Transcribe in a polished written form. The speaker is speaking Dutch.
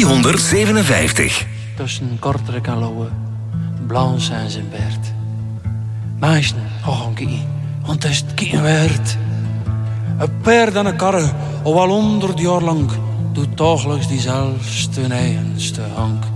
357. Tussen Kortrijk en Louwe, Blanche en zijn Bert. Meisje, gaan kijken, want het is het kijken waard. Een paard en een karre, al wel 100 jaar lang, doet dagelijks diezelfde eigenste hank.